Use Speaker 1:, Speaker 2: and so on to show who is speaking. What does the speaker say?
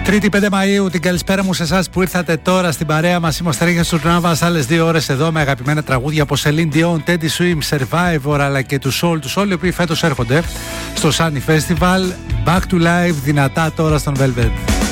Speaker 1: Τρίτη 5 Μαΐου, την καλησπέρα μου σε εσάς που ήρθατε τώρα στην παρέα μας. Είμαστε Ρίγες του Νάβας, άλλες 2 ώρες εδώ με αγαπημένα τραγούδια από Celine Dion, Teddy Swims, Survivor αλλά και του Soul, τους όλοι οι οποίοι φέτος έρχονται στο Sunny Festival. Back to life, δυνατά τώρα στον Velvet.